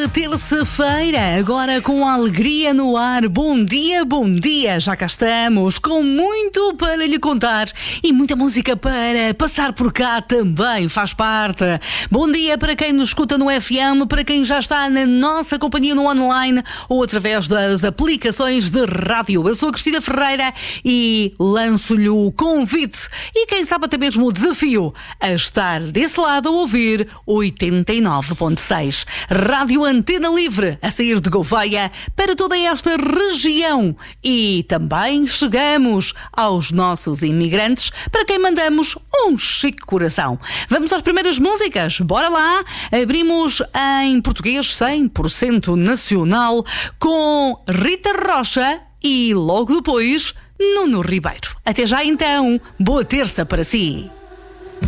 terça-feira, agora com alegria no ar. Bom dia, já cá estamos, com muito para lhe contar e muita música para passar por cá também, faz parte. Bom dia para quem nos escuta no FM, para quem já está na nossa companhia no online ou através das aplicações de rádio. Eu sou a Cristina Ferreira e lanço-lhe o convite e quem sabe até mesmo o desafio a estar desse lado a ouvir 89.6. Rádio Antena Livre, a sair de Gouveia para toda esta região. E também chegamos aos nossos imigrantes, para quem mandamos um chique coração. Vamos às primeiras músicas, bora lá. Abrimos em português 100% nacional com Rita Rocha e logo depois Nuno Ribeiro. Até já então, boa terça para si.